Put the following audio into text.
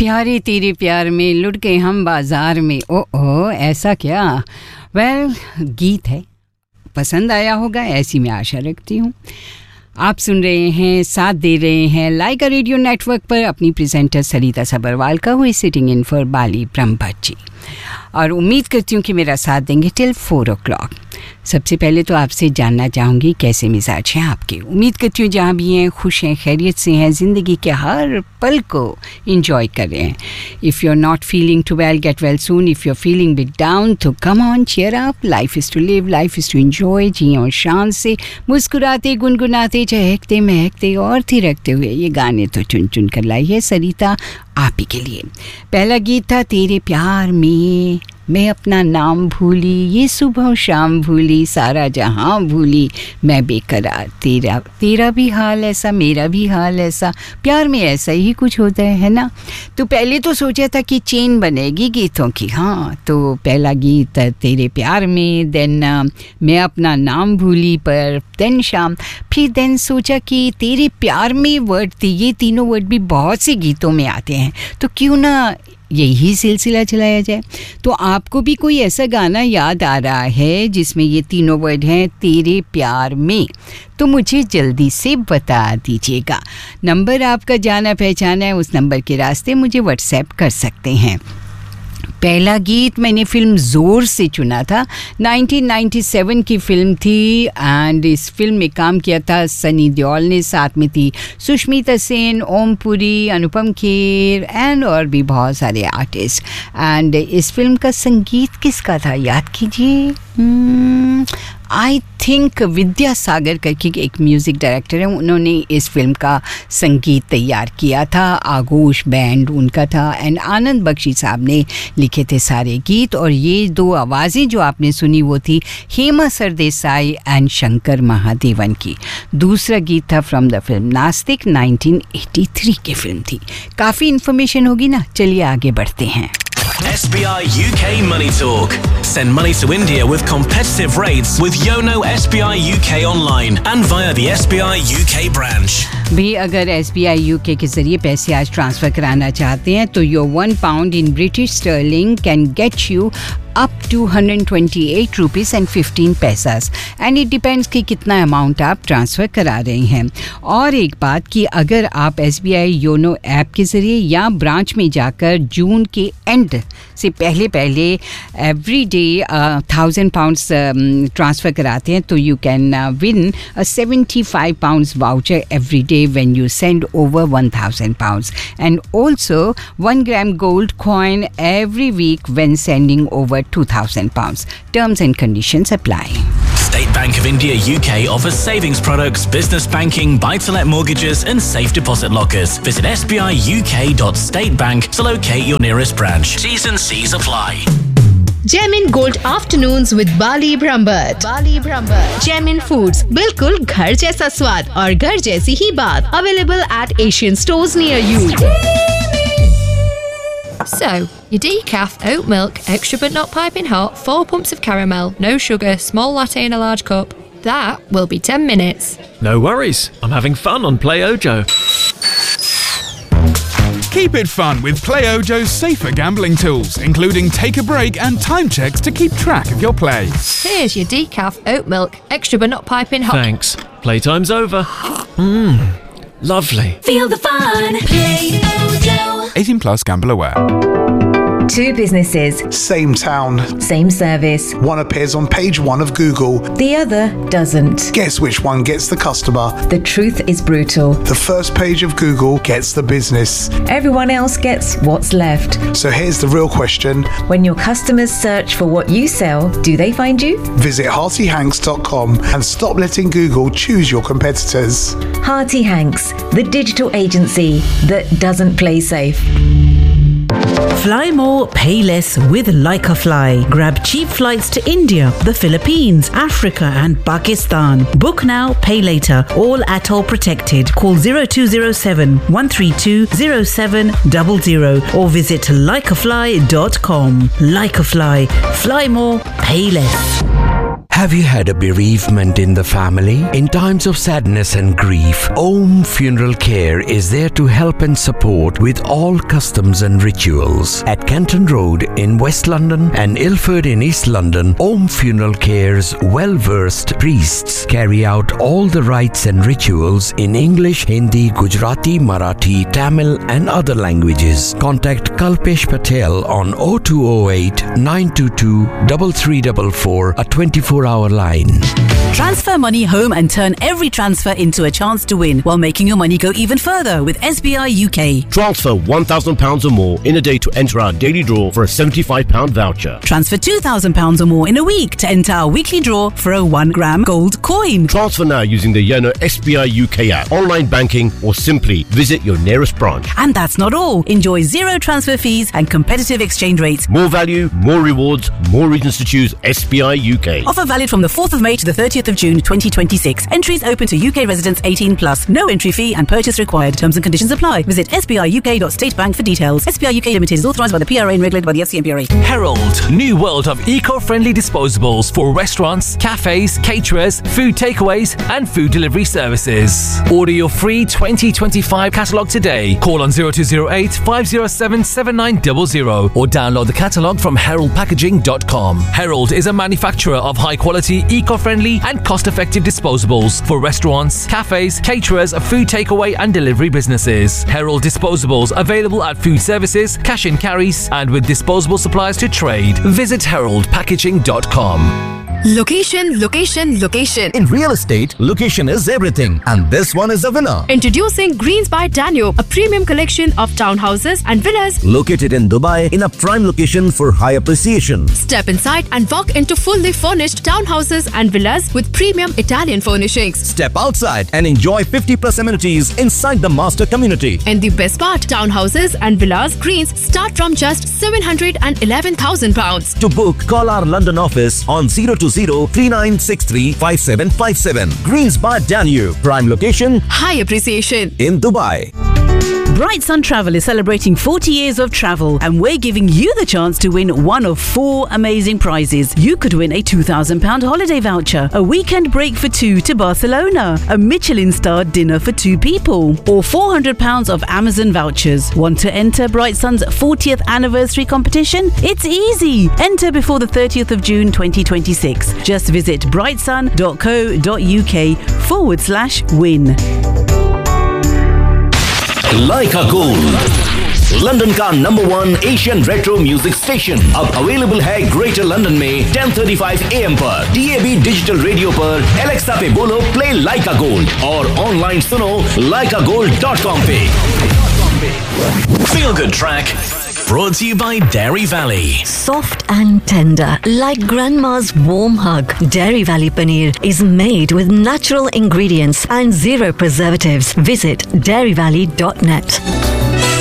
प्यारे तेरे प्यार में लुट गए हम बाजार में। ओह ऐसा क्या? वेल गीत है, पसंद आया होगा ऐसी मैं आशा रखती हूँ। आप सुन रहे हैं, साथ दे रहे हैं लाइका रेडियो नेटवर्क पर अपनी प्रेजेंटर सरिता सबरवाल का, हुई सिटिंग इन फॉर बाली ब्रह्मभट्ट जी, और उम्मीद करती हूँ कि मेरा साथ देंगे टिल 4 o'clock। सबसे पहले तो आपसे जानना चाहूँगी कैसे मिजाज हैं आपके। उम्मीद करती हूँ जहाँ भी हैं खुश हैं, खैरियत से हैं, ज़िंदगी के हर पल को इंजॉय कर रहे हैं। If you are not feeling to well, get well soon. If you are feeling big down तो come on, cheer up. Life is to live, life is to enjoy. जिए और शान से, मुस्कुराते, गुनगुनाते, चहकते, महकते और थिरकते हुए। ये गाने तो चुन चुन कर लाई है सरिता आप ही के लिए। पहला गीत था तेरे प्यार में मैं अपना नाम भूली, ये सुबह शाम भूली, सारा जहां भूली, मैं बेकरार। तेरा भी हाल ऐसा, मेरा भी हाल ऐसा, प्यार में ऐसा ही कुछ होता है ना। तो पहले तो सोचा था कि चेन बनेगी गीतों की। हाँ, तो पहला गीत तेरे प्यार में, देन मैं अपना नाम भूली, पर देन शाम, फिर देन सोचा कि तेरे प्यार में वर्ड थी। ये तीनों वर्ड भी बहुत से गीतों में आते हैं, तो क्यों ना यही सिलसिला चलाया जाए। तो आपको भी कोई ऐसा गाना याद आ रहा है जिसमें ये तीनों वर्ड हैं तेरे प्यार में, तो मुझे जल्दी से बता दीजिएगा। नंबर आपका जाना पहचाना है, उस नंबर के रास्ते मुझे व्हाट्सएप कर सकते हैं। पहला गीत मैंने फिल्म ज़ोर से चुना था, 1997 की फिल्म थी, एंड इस फिल्म में काम किया था सनी देओल ने, साथ में थी सुष्मिता सेन, ओम पुरी, अनुपम खेर एंड और भी बहुत सारे आर्टिस्ट। एंड इस फिल्म का संगीत किसका था याद कीजिए। आई थिंक विद्यासागर करके एक म्यूज़िक डायरेक्टर हैं, उन्होंने इस फिल्म का संगीत तैयार किया था। आगोश बैंड उनका था, एंड आनंद बख्शी साहब ने लिखे थे सारे गीत। और ये दो आवाज़ें जो आपने सुनी वो थी हेमा सरदेसाई एंड शंकर महादेवन की। दूसरा गीत था फ्रॉम द फिल्म नास्तिक, 1983 की फिल्म थी। काफ़ी इन्फॉर्मेशन होगी ना, चलिए आगे बढ़ते हैं। SBI UK Money Talk. Send money to India with competitive rates with Yono SBI UK online and via the SBI UK branch. भी अगर SBI UK के ज़रिए पैसे आज ट्रांसफ़र कराना चाहते हैं तो your £1 in British sterling can get you up to 128 rupees and 15 paisas, and it depends कि कितना अमाउंट आप ट्रांसफ़र करा रहे हैं। और एक बात कि अगर आप SBI योनो ऐप के ज़रिए या ब्रांच में जाकर जून के एंड से पहले एवरी डे £1000 ट्रांसफ़र कराते हैं तो you can win a £75 voucher every day when you send over £1000, and also 1 gram gold coin every week when sending over £2000. Terms and conditions apply. State Bank of India UK offers savings products, business banking, buy-to-let mortgages and safe deposit lockers. Visit sbiuk.statebank to locate your nearest branch. T's and C's apply. Gemin Gold Afternoons with Bali Brahmbhatt. Gemin Foods, बिल्कुल घर जैसा स्वाद और घर जैसी ही बात. Available at Asian stores near you. So, your decaf, oat milk, extra but not piping hot, 4 pumps of caramel, no sugar, small latte in a large cup. That will be 10 minutes. No worries, I'm having fun on Play Ojo. Keep it fun with Play Ojo's safer gambling tools, including take a break and time checks to keep track of your play. Here's your decaf, oat milk, extra but not piping hot. Thanks. Playtime's over. Lovely. Feel the fun. Play Ojo. 18 plus, gamble aware. Two businesses, Same town. same service. One appears on page 1 of Google. The other doesn't. Guess which one gets the customer? The truth is brutal. The first page of Google gets the business. Everyone else gets what's left. So here's the real question. When your customers search for what you sell, do they find you? Visit heartyhanks.com and stop letting Google choose your competitors. Hearty Hanks, the digital agency that doesn't play safe. Fly more, pay less with Laika Fly. Grab cheap flights to India, the Philippines, Africa and Pakistan. Book now, pay later. All atoll protected. Call 0207 132 0700 or visit laikafly.com. Laika Fly. Fly more, pay less. Have you had a bereavement in the family? In times of sadness and grief, Om Funeral Care is there to help and support with all customs and rituals. At Canton Road in West London and Ilford in East London, Om Funeral Care's well-versed priests carry out all the rites and rituals in English, Hindi, Gujarati, Marathi, Tamil and other languages. Contact Kalpesh Patel on 0208 922 3344, a 24-hour line. Transfer money home and turn every transfer into a chance to win while making your money go even further with SBI UK. Transfer £1,000 or more in a day to enter our daily draw for a £75 voucher. Transfer £2,000 or more in a week to enter our weekly draw for a 1 gram gold coin. Transfer now using the Yono SBI UK app, online banking or simply visit your nearest branch. And that's not all. Enjoy zero transfer fees and competitive exchange rates. More value, more rewards, more reasons to choose SBI UK. Offer valid from the 4th of May to the 30th of June 2026. Entries open to UK residents 18 plus. No entry fee and purchase required. Terms and conditions apply. Visit sbiuk.statebank for details. SBI UK Limited is authorised by the PRA and regulated by the FCMPRA. Herald, new world of eco-friendly disposables for restaurants, cafes, caterers, food takeaways and food delivery services. Order your free 2025 catalogue today. Call on 0208 507 7900 or download the catalogue from heraldpackaging.com. Herald is a manufacturer of high-quality, eco-friendly and cost-effective disposables for restaurants, cafes, caterers, food takeaway and delivery businesses. Herald disposables available at food services, cash and carries and with disposable supplies to trade. Visit heraldpackaging.com. Location, location, location. In real estate, location is everything. And this one is a winner. Introducing Greens by Danube, a premium collection of townhouses and villas located in Dubai in a prime location for high appreciation. Step inside and walk into fully furnished townhouses and villas with premium Italian furnishings. Step outside and enjoy 50+ amenities inside the master community. And the best part, townhouses and villas Greens start from just £711,000. To book, call our London office on 020-3963-5757. Greens by Danube. Prime location, high appreciation in Dubai. Bright Sun Travel is celebrating 40 years of travel and we're giving you the chance to win one of 4 amazing prizes. You could win a £2,000 holiday voucher, a weekend break for 2 to Barcelona, a Michelin-starred dinner for 2 people, or £400 of Amazon vouchers. Want to enter Bright Sun's 40th anniversary competition? It's easy. Enter before the 30th of June 2026. Just visit brightsun.co.uk/win. Leica Gold, London का number 1 Asian retro music station अब available है greater London में 10:35 AM पर DAB digital radio पर Alexa पे बोलो play लाइका gold और online सुनो laikagold.com पे. Feel Good Track brought to you by Dairy Valley. Soft and tender, like grandma's warm hug. Dairy Valley Paneer is made with natural ingredients and zero preservatives. Visit dairyvalley.net.